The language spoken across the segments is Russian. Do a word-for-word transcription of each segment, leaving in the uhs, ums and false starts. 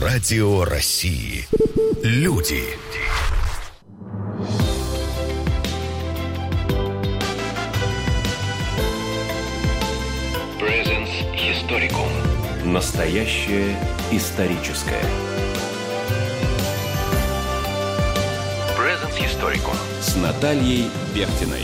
Радио России. Люди. Presens Historicum. Настоящее историческое. Presens Historicum. С Натальей Бехтиной.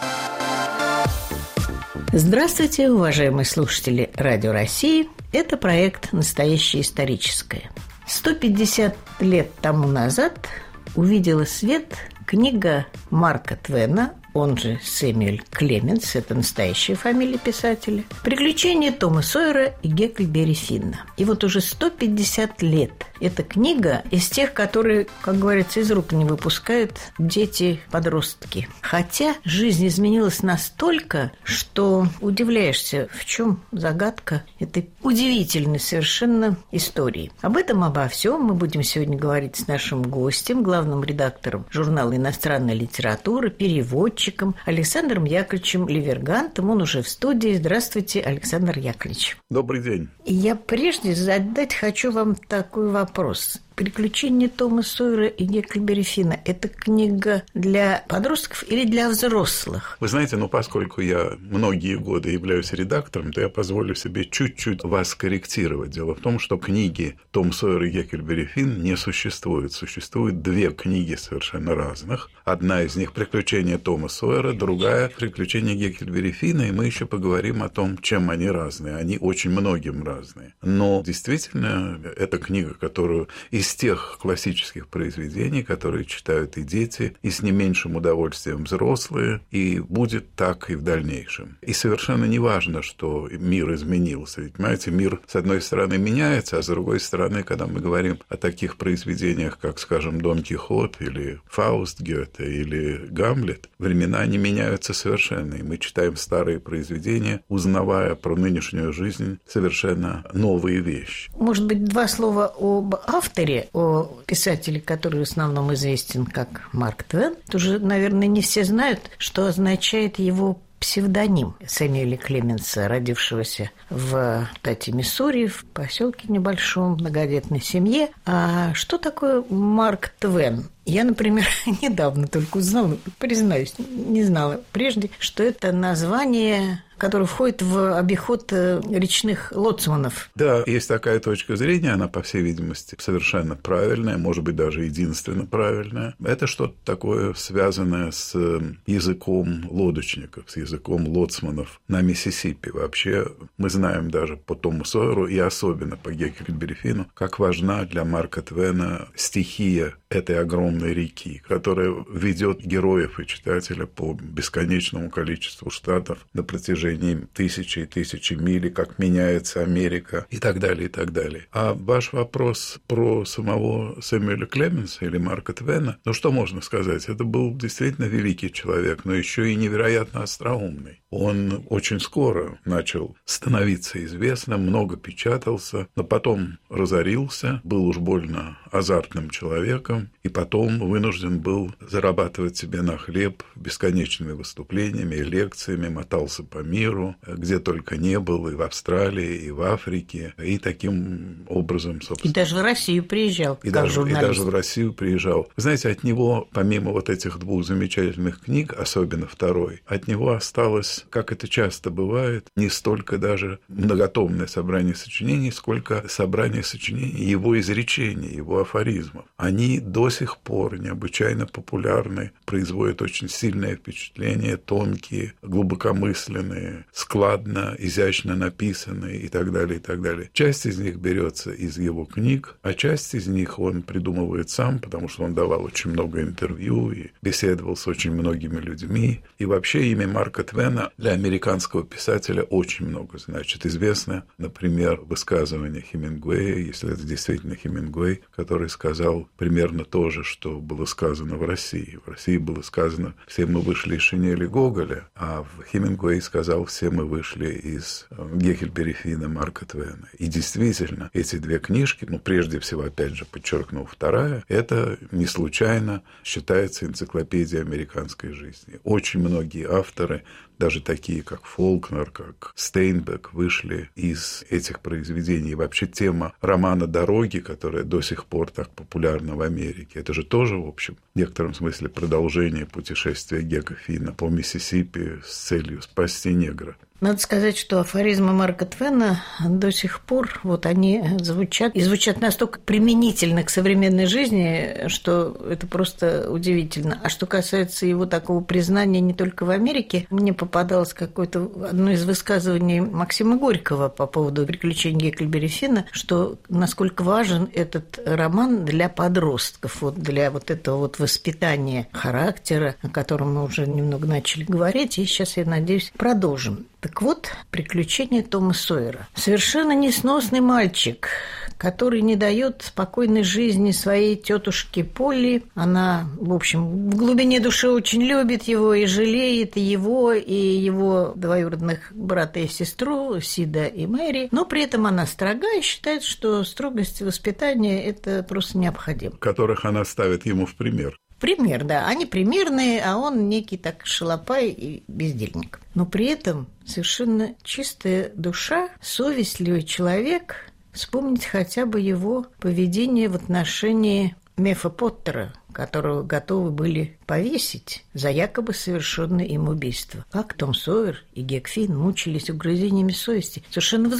Здравствуйте, уважаемые слушатели Радио России. Это проект «Настоящее историческое». сто пятьдесят лет тому назад увидела свет книга Марка Твена, он же Сэмюэль Клеменс, это настоящая фамилия писателя, «Приключения Тома Сойера и Гекльберри Финна». И вот уже сто пятьдесят лет эта книга из тех, которые, как говорится, из рук не выпускают дети-подростки. Хотя жизнь изменилась настолько, что удивляешься, в чем загадка этой удивительной совершенно истории. Об этом, обо всем мы будем сегодня говорить с нашим гостем, главным редактором журнала «Иностранная литература», переводчиком Александром Яковлевичем Левергантом. Он уже в студии. Здравствуйте, Александр Яковлевич. Добрый день. И я прежде задать хочу вам такой вопрос. «Приключения Тома Сойера и Гекльберри Финна» – это книга для подростков или для взрослых? Вы знаете, ну, поскольку я многие годы являюсь редактором, то я позволю себе чуть-чуть вас корректировать. Дело в том, что книги «Том Сойер и Гекльберри Финн» не существует. Существует две книги совершенно разных. Одна из них «Приключения Тома Сойера», другая «Приключения Гекльберри Финна», и мы еще поговорим о том, чем они разные. Они очень многим разные. Но действительно, это книга, которую из тех классических произведений, которые читают и дети, и с не меньшим удовольствием взрослые, и будет так и в дальнейшем. И совершенно не важно, что мир изменился. Ведь, понимаете, мир, с одной стороны, меняется, а с другой стороны, когда мы говорим о таких произведениях, как, скажем, «Дон Кихот» или «Фауст» Гёте или «Гамлет», времена не меняются совершенно, и мы читаем старые произведения, узнавая про нынешнюю жизнь совершенно новые вещи. Может быть, два слова об авторе, о писателе, который в основном известен как Марк Твен. Тоже, наверное, не все знают, что означает его псевдоним Сэмюэля Клеменса, родившегося в штате Миссури, в поселке небольшом, многодетной семье. А что такое Марк Твен? Я, например, недавно только узнала, признаюсь, не знала прежде, что это название, которое входит в обиход речных лоцманов. Да, есть такая точка зрения, она, по всей видимости, совершенно правильная, может быть, даже единственно правильная. Это что-то такое, связанное с языком лодочников, с языком лоцманов на Миссисипи. Вообще, мы знаем даже по Тому Сойеру и особенно по Гекльберри Финну, как важна для Марка Твена стихия этой огромной реки, которая ведет героев и читателя по бесконечному количеству штатов на протяжении тысячи и тысячи миль, как меняется Америка и так далее, и так далее. А ваш вопрос про самого Сэмюэля Клеменса или Марка Твена, ну что можно сказать? Это был действительно великий человек, но еще и невероятно остроумный. Он очень скоро начал становиться известным, много печатался, но потом разорился, был уж больно азартным человеком, и потом вынужден был зарабатывать себе на хлеб бесконечными выступлениями и лекциями, мотался по миру, где только не был, и в Австралии, и в Африке, и таким образом, собственно... И даже в Россию приезжал, и как даже, журналист. И даже в Россию приезжал. Вы знаете, от него, помимо вот этих двух замечательных книг, особенно второй, от него осталось, как это часто бывает, не столько даже многотомное собрание сочинений, сколько собрание сочинений его изречений, его афоризмов. Они до сих пор необычайно популярны, производят очень сильное впечатление, тонкие, глубокомысленные, складно, изящно написанные и так далее, и так далее. Часть из них берется из его книг, а часть из них он придумывает сам, потому что он давал очень много интервью и беседовал с очень многими людьми. И вообще имя Марка Твена для американского писателя очень много значит. Известно, например, высказывание Хемингуэя, если это действительно Хемингуэй, который сказал примерно то же, что было сказано в России. В России было сказано «все мы вышли из шинели Гоголя», а в Хемингуэй сказал «все мы вышли из Гекльберри Финна Марка Твена». И действительно, эти две книжки, ну, прежде всего, опять же, подчеркну, вторая, это не случайно считается энциклопедией американской жизни. Очень многие авторы даже такие, как Фолкнер, как Стейнбек, вышли из этих произведений. И вообще тема романа «Дороги», которая до сих пор так популярна в Америке, это же тоже, в общем, в некотором смысле продолжение путешествия Гека Финна по Миссисипи с целью спасти негра. Надо сказать, что афоризмы Марка Твена до сих пор вот они звучат, и звучат настолько применительно к современной жизни, что это просто удивительно. А что касается его такого признания не только в Америке, мне попадалось какое-то одно из высказываний Максима Горького по поводу «Приключений Гекльберри Финна», что насколько важен этот роман для подростков, вот для вот этого вот воспитания характера, о котором мы уже немного начали говорить, и сейчас, я надеюсь, продолжим. Так вот, «Приключения Тома Сойера». Совершенно несносный мальчик, который не дает спокойной жизни своей тетушке Полли. Она, в общем, в глубине души очень любит его и жалеет и его, и его двоюродных брата и сестру Сида и Мэри. Но при этом она строга и считает, что строгость воспитания – это просто необходимо. Которых она ставит ему в пример. Пример, да. Они примерные, а он некий так шалопай и бездельник. Но при этом совершенно чистая душа, совестливый человек. Вспомнить хотя бы его поведение в отношении Мефа Поттера, которого готовы были повесить за якобы совершенное им убийство. Как Том Сойер и Гек Финн мучились угрызениями совести. Совершенно